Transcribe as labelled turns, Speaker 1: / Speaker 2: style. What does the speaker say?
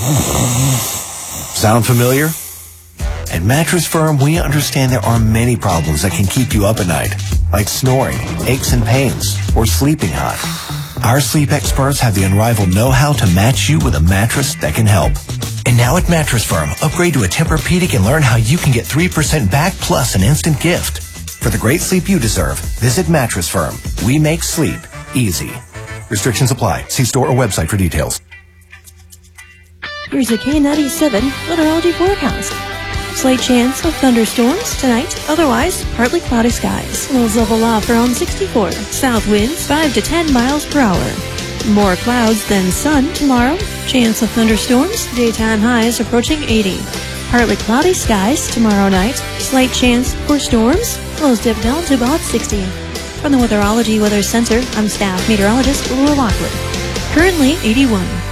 Speaker 1: Sound familiar? At Mattress Firm, we understand there are many problems that can keep you up at night, like snoring, aches and pains, or sleeping hot. Our sleep experts have the unrivaled know-how to match you with a mattress that can help. And now at Mattress Firm, upgrade to a Tempur-Pedic and learn how you can get 3% back plus an instant gift. For the great sleep you deserve, visit Mattress Firm. We make sleep easy. Restrictions apply. See store or website for details.
Speaker 2: Here's a K97 meteorology forecast. Slight chance of thunderstorms tonight, otherwise partly cloudy skies. Lows level off around 64. South winds 5 to 10 miles per hour. More clouds than sun tomorrow. Chance of thunderstorms, daytime highs approaching 80. Partly cloudy skies tomorrow night. Slight chance for storms. Lows dip down to about 60. From the Weatherology Weather Center, I'm staff meteorologist Laura Lockwood. Currently 81.